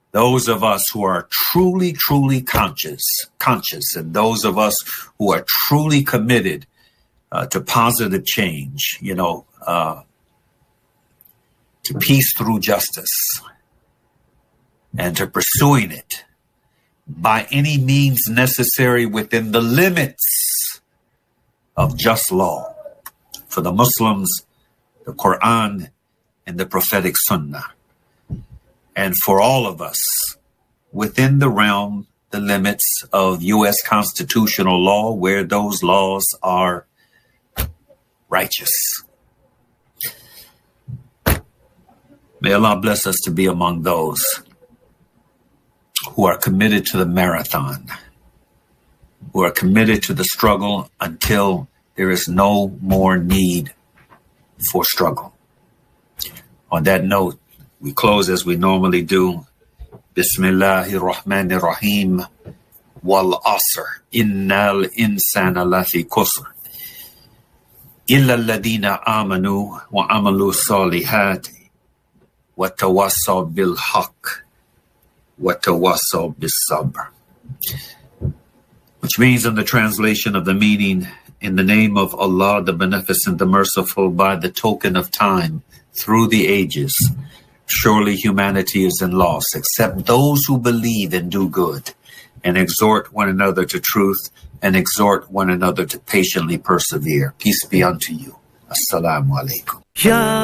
those of us who are truly, truly conscious, and those of us who are truly committed to positive change, to peace through justice, and to pursuing it by any means necessary within the limits of just law. For the Muslims, the Quran and the prophetic Sunnah. And for all of us, within the realm, the limits of U.S. constitutional law, where those laws are righteous. May Allah bless us to be among those who are committed to the marathon, who are committed to the struggle until there is no more need for struggle. On that note, we close as we normally do. Bismillahir Rahmanir Rahim. Wal Asr. Innal insana lafi kusr. Illa alladhina amanu wa amalu salihati. Wa tawassaw bil haqq. Wa tawassaw bis sabr. Which means, in the translation of the meaning, in the name of Allah, the Beneficent, the Merciful, by the token of time, through the ages, surely humanity is in loss, except those who believe and do good, and exhort one another to truth, and exhort one another to patiently persevere. Peace be unto you. Assalamu alaikum.